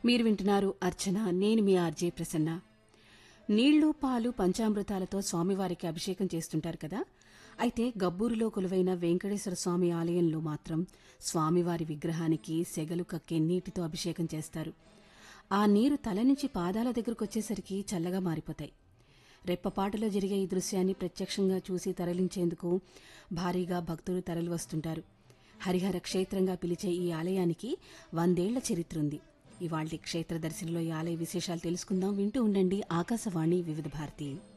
మీరు వింటున్నారు అర్చన. నేను మీ ఆర్జే ప్రసన్న. నీళ్లు పాలు పంచామృతాలతో స్వామివారికి అభిషేకం చేస్తుంటారు కదా. అయితే గబ్బూరులో కొలువైన వెంకటేశ్వర స్వామి ఆలయంలో మాత్రం స్వామివారి విగ్రహానికి సెగలు కక్కే నీటితో అభిషేకం చేస్తారు. ఆ నీరు తల నుంచి పాదాల దగ్గరకొచ్చేసరికి చల్లగా మారిపోతాయి. రెప్పపాటులో జరిగే ఈ దృశ్యాన్ని ప్రత్యక్షంగా చూసి తరలించేందుకు భారీగా భక్తులు తరలివస్తుంటారు. హరిహర క్షేత్రంగా పిలిచే ఈ ఆలయానికి 100 ఏళ్ల చరిత్రుంది. ఇవాళ్టి క్షేత్ర దర్శనంలో ఈ ఆలయ విశేషాలు తెలుసుకుందాం. వింటూ ఉండండి ఆకాశవాణి వివిధ భారతి.